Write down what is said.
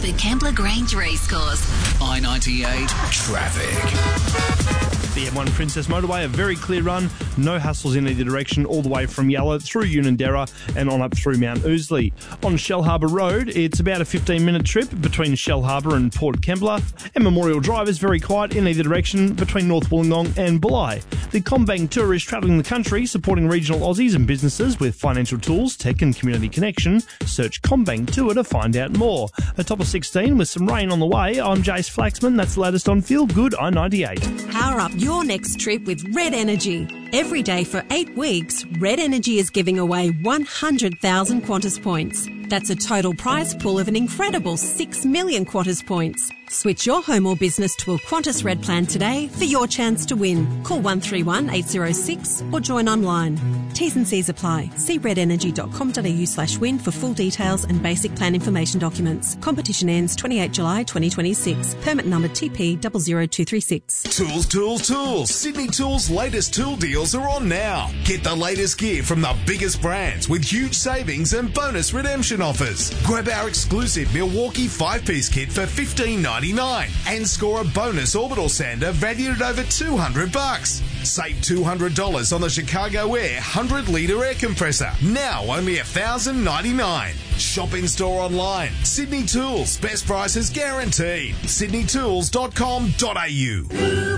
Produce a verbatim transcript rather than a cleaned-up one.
the Kembla Grange Racecourse. I ninety-eight traffic. The M one Princess Motorway, a very clear run, no hassles in either direction, all the way from Yallow through Unanderra and on up through Mount Ousley. On Shellharbour Road, it's about a fifteen minute trip between Shellharbour and Port Kembla, and Memorial Drive is very quiet in either direction between North Wollongong and Bulli. The CommBank Tour is travelling the country, supporting regional Aussies and businesses with financial tools, tech and community connection. Search CommBank Tour to find out more. A top of sixteen with some rain on the way. I'm Jace Flaxman. That's the latest on Feel Good I ninety-eight. Power up your next trip with Red Energy. Every day for eight weeks, Red Energy is giving away one hundred thousand Qantas points. That's a total prize pool of an incredible six million Qantas points. Switch your home or business to a Qantas Red plan today for your chance to win. Call one three one eight zero six or join online. T's and C's apply. See redenergy.com.au slash win for full details and basic plan information documents. Competition ends twenty-eighth of July twenty twenty-six. Permit number T P zero zero two three six. Tools, tools, tools. Sydney Tools' latest tool deals are on now. Get the latest gear from the biggest brands with huge savings and bonus redemption offers. Grab our exclusive Milwaukee five-piece kit for fifteen ninety-nine and score a bonus orbital sander valued at over two hundred bucks. Save two hundred dollars on the Chicago Air one hundred litre air compressor. Now only one thousand ninety-nine dollars. Shop in store online. Sydney Tools. Best prices guaranteed. sydney tools dot com dot a u.